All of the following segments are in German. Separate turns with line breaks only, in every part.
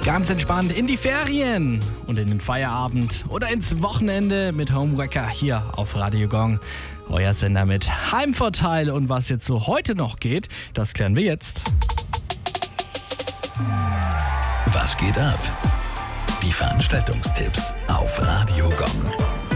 Ganz entspannt in die Ferien und in den Feierabend oder ins Wochenende mit Homewrecker hier auf Radio Gong. Euer Sender mit Heimvorteil. Und was jetzt so heute noch geht, das klären wir jetzt.
Was geht ab? Die Veranstaltungstipps auf Radio Gong.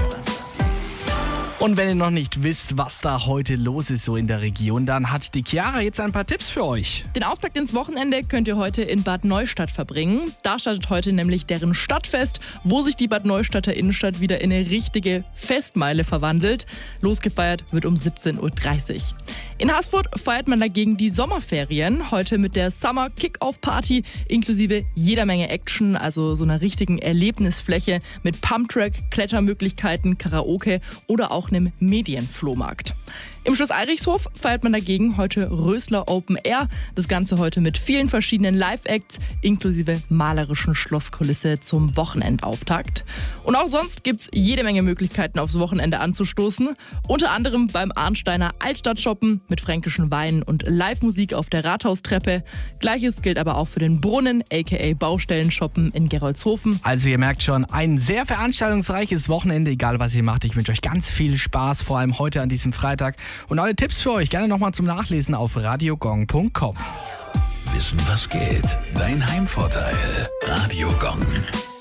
Und wenn ihr noch nicht wisst, was da heute los ist so in der Region, dann hat die Chiara jetzt ein paar Tipps für euch.
Den Auftakt ins Wochenende könnt ihr heute in Bad Neustadt verbringen. Da startet heute nämlich deren Stadtfest, wo sich die Bad Neustadter Innenstadt wieder in eine richtige Festmeile verwandelt. Losgefeiert wird um 17:30 Uhr. In Haßfurt feiert man dagegen die Sommerferien. Heute mit der Summer Kick-Off-Party inklusive jeder Menge Action, also so einer richtigen Erlebnisfläche mit Pumptrack, Klettermöglichkeiten, Karaoke oder auch einem Medienflohmarkt. Im Schloss Eirichshof feiert man dagegen heute Rösler Open Air. Das Ganze heute mit vielen verschiedenen Live-Acts inklusive malerischen Schlosskulisse zum Wochenendauftakt. Und auch sonst gibt's jede Menge Möglichkeiten aufs Wochenende anzustoßen. Unter anderem beim Arnsteiner Altstadt-Shoppen mit fränkischen Weinen und Live-Musik auf der Rathaustreppe. Gleiches gilt aber auch für den Brunnen aka Baustellen-Shoppen in Gerolzhofen.
Also ihr merkt schon, ein sehr veranstaltungsreiches Wochenende, egal was ihr macht. Ich wünsche euch ganz viel Spaß, vor allem heute an diesem Freitag. Und alle Tipps für euch gerne nochmal zum Nachlesen auf radiogong.com.
Wissen, was geht? Dein Heimvorteil. Radio Gong.